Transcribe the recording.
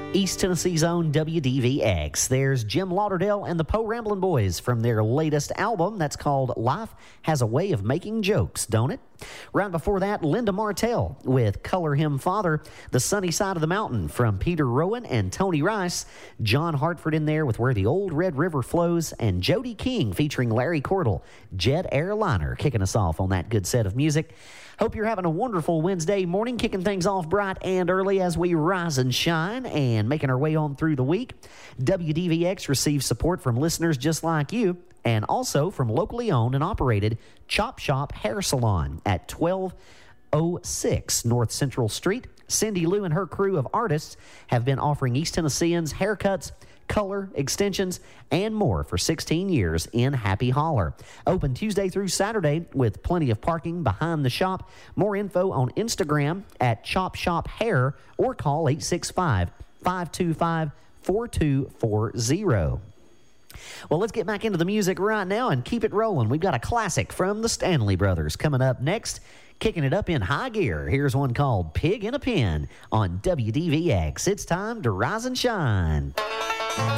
East Tennessee's own WDVX. There's Jim Lauderdale and the Poe Ramblin' Boys from their latest album that's called Life Has a Way of Making Jokes, Don't It? Right before that, Linda Martell with Color Him Father, The Sunny Side of the Mountain from Peter Rowan and Tony Rice, John Hartford in there with Where the Old Red River Flows, and Jody King featuring Larry Cordell, Jet Airliner, kicking us off on that good set of music. Hope you're having a wonderful Wednesday morning, kicking things off bright and early as we rise and shine and making our way on through the week. WDVX receives support from listeners just like you and also from locally owned and operated Chop Shop Hair Salon at 1206 North Central Street. Cindy Lou and her crew of artists have been offering East Tennesseans haircuts, color, extensions, and more for 16 years in Happy Holler. Open Tuesday through Saturday with plenty of parking behind the shop. More info on Instagram at Chop Shop Hair or call 865-525-4240. Well, let's get back into the music right now and keep it rolling. We've got a classic from the Stanley Brothers coming up next. Kicking it up in high gear, here's one called Pig in a Pen on WDVX. It's time to rise and shine.